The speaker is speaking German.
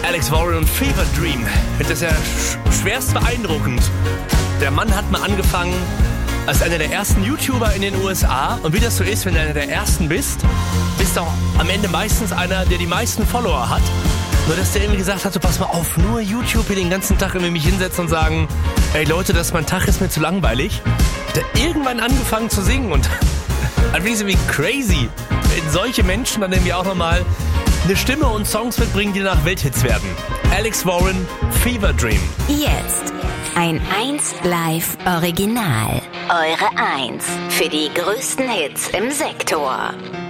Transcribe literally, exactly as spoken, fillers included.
Alex Warren und Fever Dream. Das ist ja sch- schwerst beeindruckend. Der Mann hat mal angefangen als einer der ersten YouTuber in den U S A. Und wie das so ist, wenn du einer der ersten bist, bist du auch am Ende meistens einer, der die meisten Follower hat. Nur dass der irgendwie gesagt hat, so pass mal auf, nur YouTube hier den ganzen Tag irgendwie mich hinsetzen und sagen, ey Leute, das mein Tag ist mir zu langweilig. Der hat irgendwann angefangen zu singen und dann finde ich es irgendwie crazy, wenn solche Menschen dann irgendwie auch nochmal eine Stimme und Songs mitbringen, die nach Welthits werden. Alex Warren, Fever Dream. Jetzt ein eins Live Original. Eure eins für die größten Hits im Sektor.